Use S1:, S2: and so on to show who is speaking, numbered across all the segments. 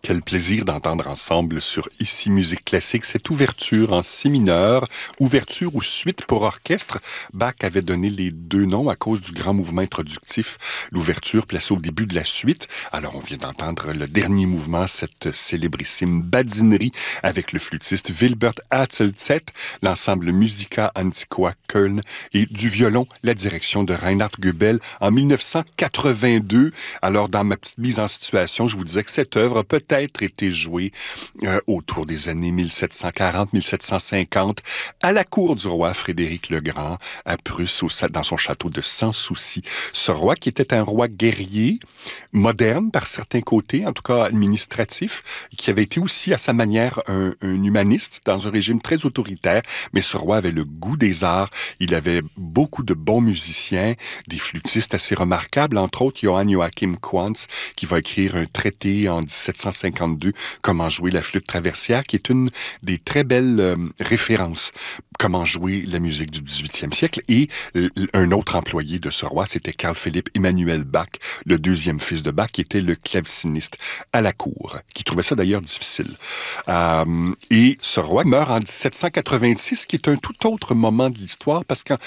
S1: Quel plaisir d'entendre ensemble sur Ici Musique Classique cette ouverture en si mineur, ouverture ou suite pour orchestre. Bach avait donné les deux noms à cause du grand mouvement introductif, l'ouverture placée au début de la suite. Alors on vient d'entendre le dernier mouvement, cette célébrissime badinerie avec le flûtiste Wilbert Hatzelzett, l'ensemble Musica Antiqua Köln et du violon, la direction de Reinhard Goebel en 1982. Alors dans ma petite mise en situation, je vous disais que cette œuvre a peut-être été jouée autour des années 1740-1750 à la cour du roi Frédéric le Grand à Prusse, dans son château de Sans Souci. Ce roi qui était un roi guerrier, moderne par certains côtés, en tout cas administratif, qui avait été aussi à sa manière un humaniste dans un régime très autoritaire, mais ce roi avait le goût des arts, il avait beaucoup de bons musiciens, des flûtistes assez remarquables, entre autres Johann Joachim Quantz, qui va écrire un traité en 1752, Comment jouer la flûte traversière, qui est une des très belles références. Comment jouer la musique du 18e siècle. Et un autre employé de ce roi, c'était Carl Philipp Emanuel Bach, le deuxième fils de Bach, qui était le claveciniste à la cour, qui trouvait ça d'ailleurs difficile. Et ce roi meurt en 1786, qui est un tout autre moment de l'histoire, parce qu'en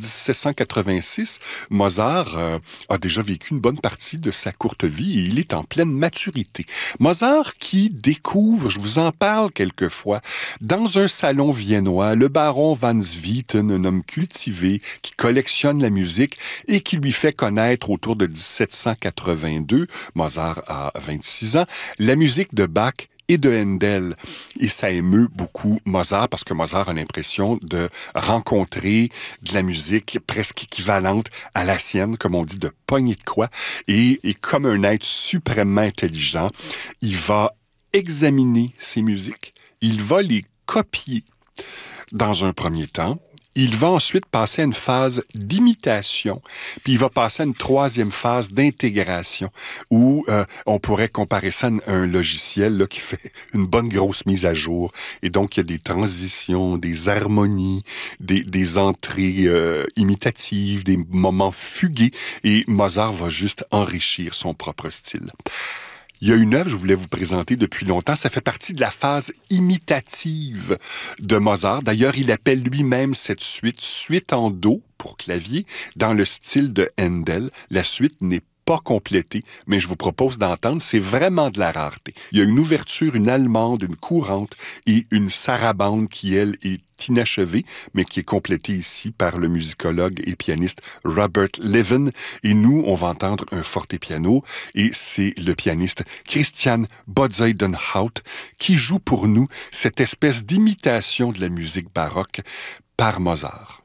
S1: 1786, Mozart a déjà vécu une bonne partie de sa courte vie et il est en pleine maturité. Mozart qui découvre, je vous en parle quelquefois, dans un salon viennois, le baron van Swieten, un homme cultivé qui collectionne la musique et qui lui fait connaître autour de 1782, Mozart a 26 ans, la musique de Bach et de Handel. Et ça émeut beaucoup Mozart parce que Mozart a l'impression de rencontrer de la musique presque équivalente à la sienne, comme on dit, de pogner de quoi. Et comme un être suprêmement intelligent, il va examiner ces musiques, il va les copier dans un premier temps. Il va ensuite passer à une phase d'imitation, puis il va passer à une troisième phase d'intégration, où on pourrait comparer ça à un logiciel là, qui fait une bonne grosse mise à jour. Et donc, il y a des transitions, des harmonies, des entrées imitatives, des moments fugués, et Mozart va juste enrichir son propre style. Il y a une œuvre que je voulais vous présenter depuis longtemps. Ça fait partie de la phase imitative de Mozart. D'ailleurs, il appelle lui-même cette suite en do pour clavier dans le style de Handel. La suite n'est pas complétée, mais je vous propose d'entendre. C'est vraiment de la rareté. Il y a une ouverture, une allemande, une courante et une sarabande qui, elle, est inachevée, mais qui est complétée ici par le musicologue et pianiste Robert Levin. Et nous, on va entendre un fortepiano, et c'est le pianiste Christian Bodzeidenhout qui joue pour nous cette espèce d'imitation de la musique baroque par Mozart.